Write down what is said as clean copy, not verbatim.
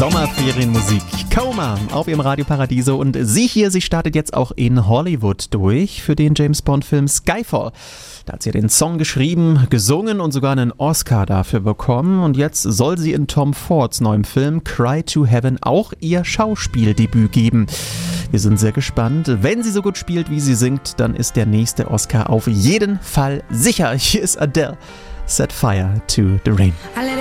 Sommerferienmusik. Coma auf ihrem Radio Paradiso und sie startet jetzt auch in Hollywood durch für den James-Bond-Film Skyfall. Da hat sie den Song geschrieben, gesungen und sogar einen Oscar dafür bekommen. Und jetzt soll sie in Tom Fords neuem Film Cry to Heaven auch ihr Schauspieldebüt geben. Wir sind sehr gespannt. Wenn sie so gut spielt, wie sie singt, dann ist der nächste Oscar auf jeden Fall sicher. Hier ist Adele, Set Fire to the Rain.